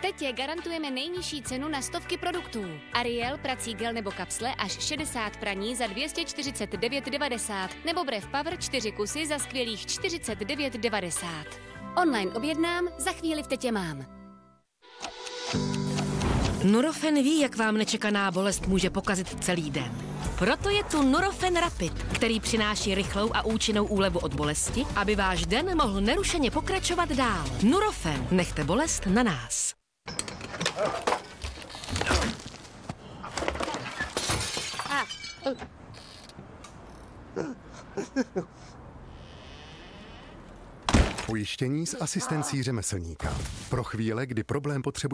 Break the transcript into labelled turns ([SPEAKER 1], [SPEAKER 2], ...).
[SPEAKER 1] Tetě garantujeme nejnižší cenu na stovky produktů. Ariel, prací gel nebo kapsle až 60 praní za 249,90 nebo Brev Power 4 kusy za skvělých 49,90. Online objednám, za chvíli v Tetě mám.
[SPEAKER 2] Nurofen ví, jak vám nečekaná bolest může pokazit celý den. Proto je tu Nurofen Rapid, který přináší rychlou a účinnou úlevu od bolesti, aby váš den mohl nerušeně pokračovat dál. Nurofen, nechte bolest na nás.
[SPEAKER 3] Pojištění s asistencí řemeslníka. Pro chvíle, kdy problém potřebuje